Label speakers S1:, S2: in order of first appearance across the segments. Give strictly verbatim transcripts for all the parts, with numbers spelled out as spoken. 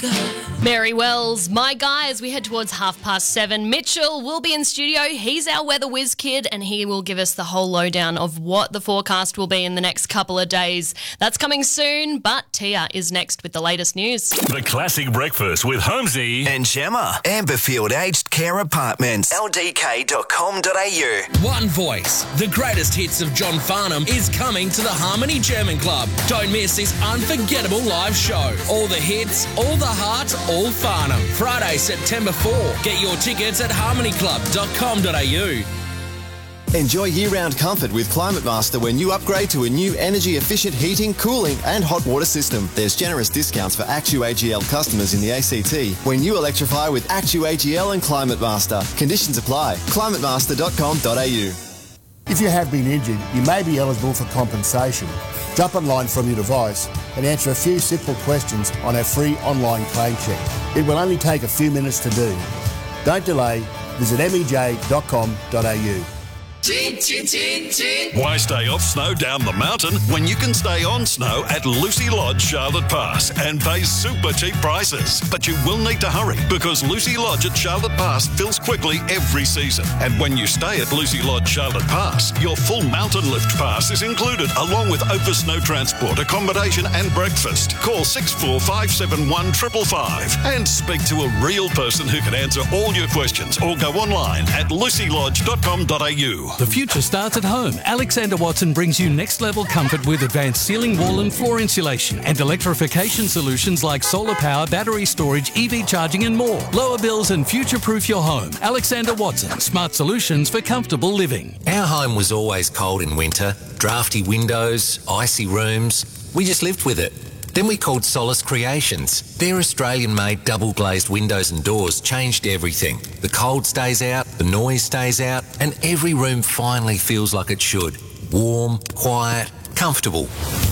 S1: Mary Wells, my guy, as we head towards half past seven. Mitchell will be in studio. He's our weather whiz kid, and he will give us the whole lowdown of what the forecast will be in the next couple of days. That's coming soon, but Tia is next with the latest news.
S2: The Classic Breakfast with Holmesy
S3: and Gemma. Amberfield Aged Care Apartments. L D K dot com dot A U.
S4: One Voice, the greatest hits of John Farnham, is coming to the Harmony German Club. Don't miss this unforgettable live show. All the hits, all the heart, all Farnham. Friday, September fourth. Get your tickets at harmony club dot com dot A U.
S5: Enjoy year-round comfort with Climate Master when you upgrade to a new energy-efficient heating, cooling and hot water system. There's generous discounts for Actu A G L customers in the A C T when you electrify with Actu A G L and Climate Master. Conditions apply. climate master dot com dot A U.
S6: If you have been injured, you may be eligible for compensation. Jump online from your device and answer a few simple questions on our free online claim check. It will only take a few minutes to do. Don't delay. Visit m e j dot com dot A U.
S2: Chin, chin, chin, chin. Why stay off snow down the mountain when you can stay on snow at Lucy Lodge, Charlotte Pass and pay super cheap prices? But you will need to hurry because Lucy Lodge at Charlotte Pass fills quickly every season. And when you stay at Lucy Lodge, Charlotte Pass, your full mountain lift pass is included along with over snow transport, accommodation and breakfast. Call six four five seven one five five five and speak to a real person who can answer all your questions or go online at lucy lodge dot com dot A U.
S7: The future starts at home. Alexander Watson brings you next-level comfort with advanced ceiling, wall and floor insulation and electrification solutions like solar power, battery storage, E V charging and more. Lower bills and future-proof your home. Alexander Watson, smart solutions for comfortable living.
S8: Our home was always cold in winter, drafty windows, icy rooms. We just lived with it. Then we called Solace Creations. Their Australian-made double-glazed windows and doors changed everything. The cold stays out, the noise stays out, and every room finally feels like it should. Warm, quiet, comfortable.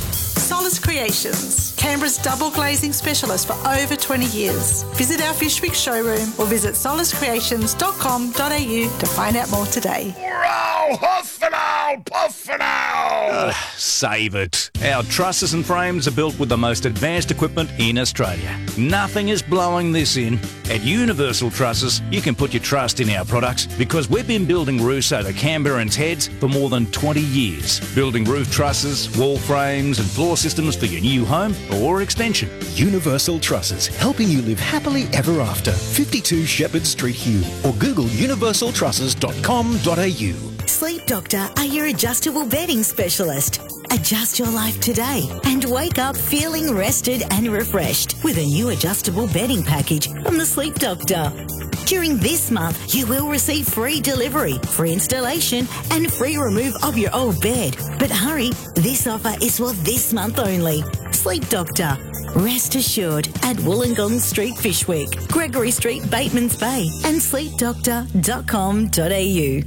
S9: Solace Creations, Canberra's double glazing specialist for over twenty years. Visit our Fishwick showroom or visit solace creations dot com dot A U to find out more today.
S10: Hurrah! Huff and owl! Puff and owl!
S11: Uh, save it. Our trusses and frames are built with the most advanced equipment in Australia. Nothing is blowing this in. At Universal Trusses, you can put your trust in our products because we've been building roofs over Canberrans' heads for more than twenty years. Building roof trusses, wall frames and floor systems for your new home or extension.
S12: Universal Trusses, helping you live happily ever after. fifty-two Shepherd Street, Hume, or Google universal trusses dot com dot A U.
S13: Sleep Doctor are your adjustable bedding specialist. Adjust your life today and wake up feeling rested and refreshed with a new adjustable bedding package from the Sleep Doctor. During this month, you will receive free delivery, free installation and free remove of your old bed. But hurry, this offer is for this month only. Sleep Doctor. Rest assured at Wollongong Street, Fishwick, Gregory Street, Batemans Bay and sleep doctor dot com dot A U.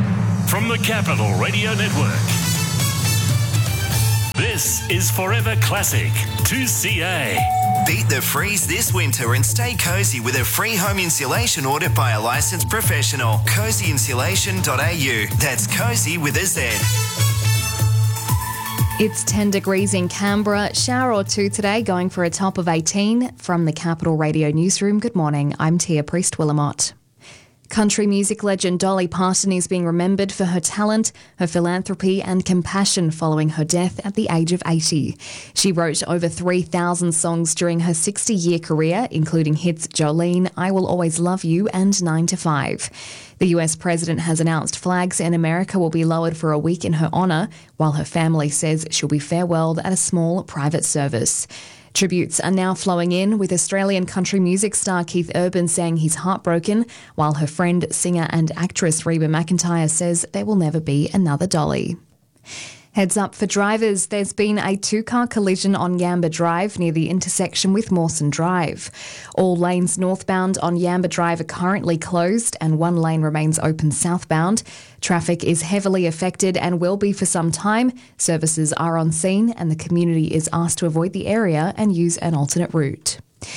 S2: From the Capital Radio Network, this is Forever Classic two C A.
S3: Beat the freeze this winter and stay cosy with a free home insulation order by a licensed professional. cozy insulation dot A U. That's cozy with a Z.
S14: It's ten degrees in Canberra, shower or two today, going for a top of eighteen. From the Capital Radio Newsroom, good morning, I'm Tia Priest-Willamott. Country music legend Dolly Parton is being remembered for her talent, her philanthropy and compassion following her death at the age of eighty. She wrote over three thousand songs during her sixty-year career, including hits Jolene, I Will Always Love You and nine to five. The U S president has announced flags in America will be lowered for a week in her honour, while her family says she'll be farewelled at a small private service. Tributes are now flowing in, with Australian country music star Keith Urban saying he's heartbroken, while her friend, singer and actress Reba McEntire says there will never be another Dolly. Heads up for drivers, there's been a two-car collision on Yamba Drive near the intersection with Mawson Drive. All lanes northbound on Yamba Drive are currently closed and one lane remains open southbound. Traffic is heavily affected and will be for some time. Services are on scene and the community is asked to avoid the area and use an alternate route.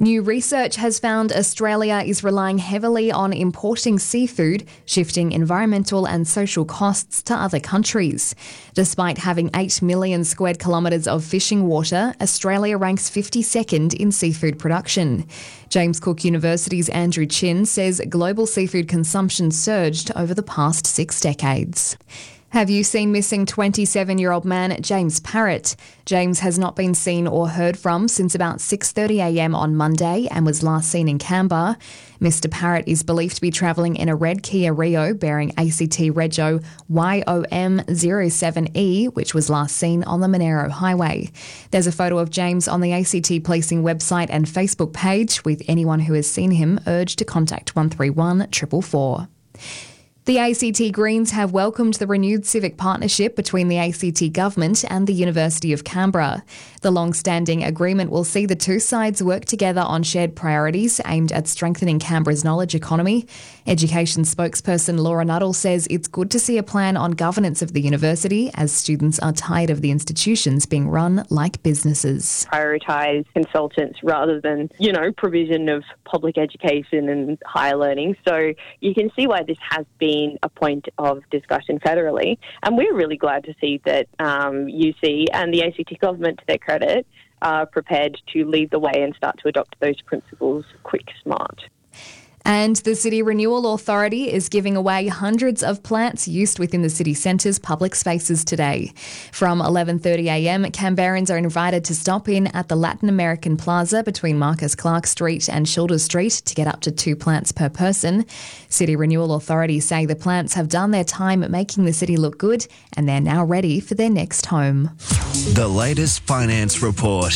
S14: New research has found Australia is relying heavily on importing seafood, shifting environmental and social costs to other countries. Despite having eight million square kilometres of fishing water, Australia ranks fifty-second in seafood production. James Cook University's Andrew Chin says global seafood consumption surged over the past six decades. Have you seen missing twenty-seven-year-old man James Parrott? James has not been seen or heard from since about six thirty a m on Monday and was last seen in Canberra. Mister Parrott is believed to be travelling in a red Kia Rio bearing A C T Rego Y O M zero seven E, which was last seen on the Monero Highway. There's a photo of James on the A C T Policing website and Facebook page, with anyone who has seen him urged to contact one three one four four four. The A C T Greens have welcomed the renewed civic partnership between the A C T government and the University of Canberra. The long-standing agreement will see the two sides work together on shared priorities aimed at strengthening Canberra's knowledge economy. Education spokesperson Laura Nuttall says it's good to see a plan on governance of the university, as students are tired of the institutions being run like businesses.
S15: Prioritise consultants rather than, you know, provision of public education and higher learning. So you can see why this has been a point of discussion federally, and we're really glad to see that um, U C and the A C T government, to their credit, are prepared to lead the way and start to adopt those principles quick, smart.
S14: And the City Renewal Authority is giving away hundreds of plants used within the city centre's public spaces today. From eleven thirty a m, Canberrans are invited to stop in at the Latin American Plaza between Marcus Clark Street and Childers Street to get up to two plants per person. City Renewal Authority say the plants have done their time making the city look good, and they're now ready for their next home.
S3: The latest finance report.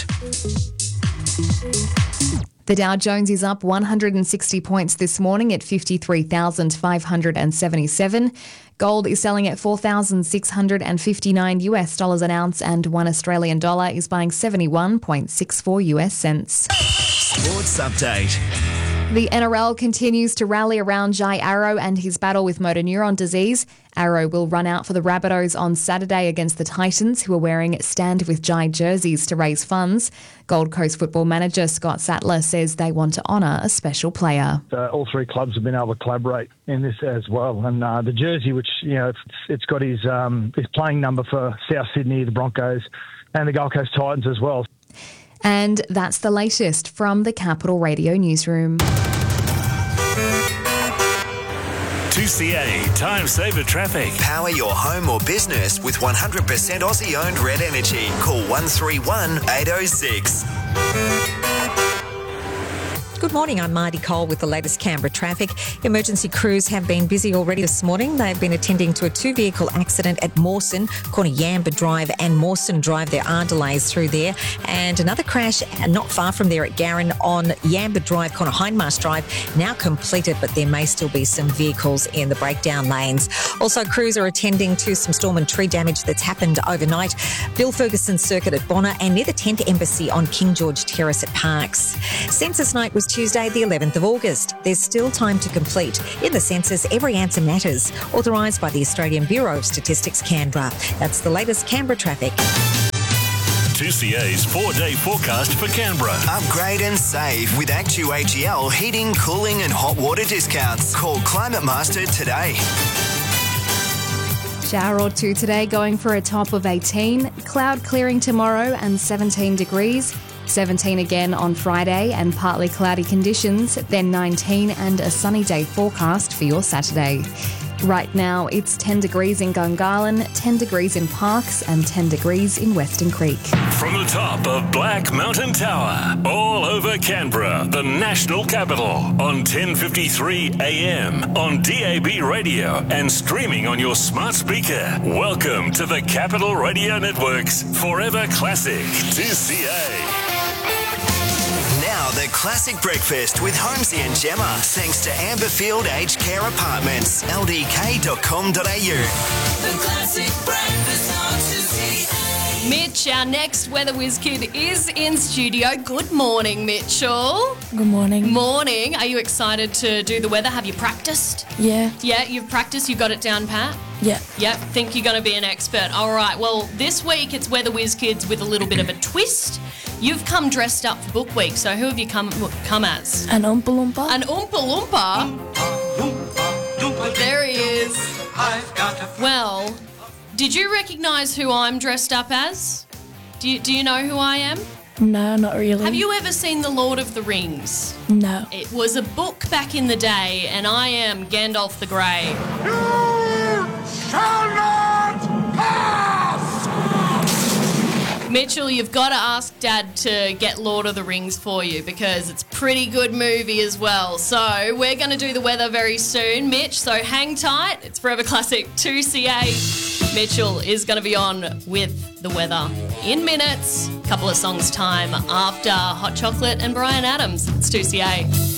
S14: The Dow Jones is up one hundred sixty points this morning at fifty-three thousand five hundred seventy-seven. Gold is selling at four thousand six hundred fifty-nine US dollars an ounce, and one Australian dollar is buying seventy-one point six four US cents.
S3: Sports update.
S14: The N R L continues to rally around Jai Arrow and his battle with motor neuron disease. Arrow will run out for the Rabbitohs on Saturday against the Titans, who are wearing Stand With Jai jerseys to raise funds. Gold Coast football manager Scott Sattler says they want to honour a special player.
S16: Uh, all three clubs have been able to collaborate in this as well. And uh, the jersey, which, you know, it's, it's got his, um, his playing number for South Sydney, the Broncos, and the Gold Coast Titans as well.
S14: And that's the latest from the Capital Radio newsroom.
S2: two C A Time Saver Traffic.
S3: Power your home or business with one hundred percent Aussie-owned Red Energy. Call one three one eight oh six.
S17: Good morning, I'm Marty Cole with the latest Canberra traffic. Emergency crews have been busy already this morning. They've been attending to a two-vehicle accident at Mawson, corner Yamba Drive and Mawson Drive. There are delays through there. And another crash not far from there at Garran on Yamba Drive, corner Hindmarsh Drive, now completed, but there may still be some vehicles in the breakdown lanes. Also, crews are attending to some storm and tree damage that's happened overnight. Bill Ferguson Circuit at Bonner and near the Tent Embassy on King George Terrace at Parks. Census night was Tuesday the eleventh of August. There's still time to complete. In the census, every answer matters. Authorised by the Australian Bureau of Statistics, Canberra. That's the latest Canberra traffic.
S2: two C A's four-day forecast for Canberra.
S3: Upgrade and save with Actu A G L heating, cooling and hot water discounts. Call Climate Master today.
S14: Shower or two today, going for a top of eighteen. Cloud clearing tomorrow and seventeen degrees. seventeen again on Friday and partly cloudy conditions, then nineteen and a sunny day forecast for your Saturday. Right now it's ten degrees in Gungahlin, ten degrees in Parks and ten degrees in Western Creek.
S2: From the top of Black Mountain Tower, all over Canberra, the national capital, on ten fifty-three A M, on D A B radio and streaming on your smart speaker. Welcome to the Capital Radio Network's Forever Classic two C A.
S3: Now the classic breakfast with Holmesy and Gemma, thanks to Amberfield Aged Care Apartments, L D K dot com dot A U.
S1: The classic breakfast on two C A. Mitch, our next Weather Whiz Kid, is in studio. Good morning, Mitchell.
S18: Good morning.
S1: Morning. Are you excited to do the weather? Have you practiced?
S18: Yeah.
S1: Yeah, you've practiced. You've got it down pat?
S18: Yeah.
S1: Yep. Think you're going to be an expert. All right. Well, this week it's Weather Whiz Kids with a little bit of a twist. You've come dressed up for Book Week, so who have you come come as?
S18: An Oompa Loompa.
S1: An Oompa Loompa? There he is. Well, did you recognise who I'm dressed up as? Do you, do you know who I am?
S18: No, not really.
S1: Have you ever seen The Lord of the Rings?
S18: No.
S1: It was a book back in the day, and I am Gandalf the Grey.
S10: You shall not pass!
S1: Mitchell, you've got to ask Dad to get Lord of the Rings for you because it's a pretty good movie as well. So we're going to do the weather very soon, Mitch, so hang tight. It's Forever Classic two C A. Mitchell is going to be on with the weather in minutes. Couple of songs time after Hot Chocolate and Bryan Adams. It's two C A.